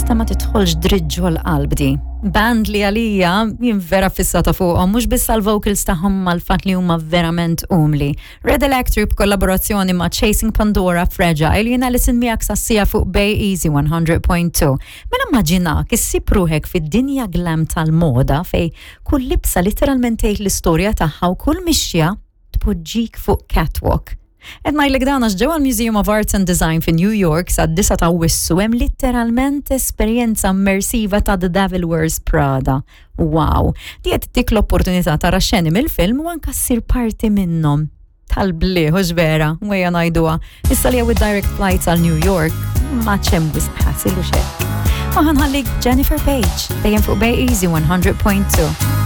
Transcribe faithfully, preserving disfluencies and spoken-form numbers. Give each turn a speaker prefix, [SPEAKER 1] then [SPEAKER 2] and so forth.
[SPEAKER 1] Iżda ma titħolx driġġu l-qalb di. Band li għalija jien vera fissata fuqhom mhux biss għall-vocals tagħhom mal-fatt li huma verament umli. Red Electric b'kollaborazzjoni ma' Chasing Pandora Fragile jiena listen miegħek sassija fuq Bay Easy one hundred point two. Mela immaġinak issib ruħek fid-dinja glam tal-moda fej kull libsa literalment tgħid l-istorja tagħha u kull mixja tpoġġik fuq catwalk. Ed ngħidlek dan għax ġewwa l-Museum of Arts and Design fi New York sa d-disa ta' Wissu hemm literalment esperjenza immersiva ta' The Devil Wears Prada. Wow! Di qed tik l-opportunità tara xeni mill-film u anke ssir parti minnhom. Tal-bliħ u vera, wejja ngħiduha. Issa li with direct flights għal New York, ma ċemm wisq ħasil u xejn. Ma ħanħallik Jennifer Page, dejjem fuq Bay Easy one hundred point two.